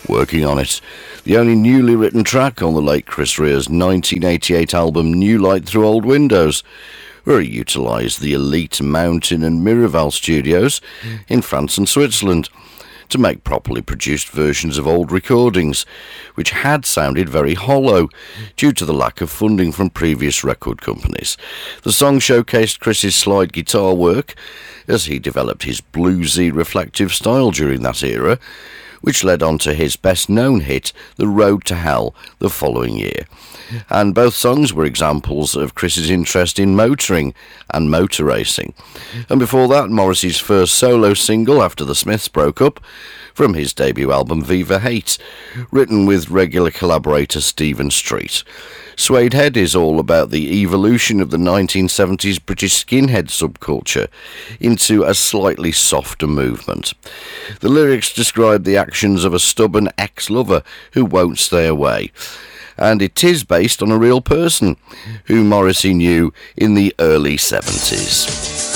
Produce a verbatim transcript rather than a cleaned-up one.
Working on It, the only newly written track on the late Chris Rea's nineteen eighty-eight album New Light Through Old Windows, where he utilised the elite Mountain and Miraval studios in France and Switzerland to make properly produced versions of old recordings, which had sounded very hollow due to the lack of funding from previous record companies. The song showcased Chris's slide guitar work as he developed his bluesy, reflective style during that era, which led on to his best-known hit, The Road to Hell, the following year. And both songs were examples of Chris's interest in motoring and motor racing. And before that, Morrissey's first solo single after the Smiths broke up, from his debut album Viva Hate, written with regular collaborator Stephen Street. Suede Head is all about the evolution of the nineteen seventies British skinhead subculture into a slightly softer movement. The lyrics describe the actions of a stubborn ex-lover who won't stay away, and it is based on a real person who Morrissey knew in the early seventies.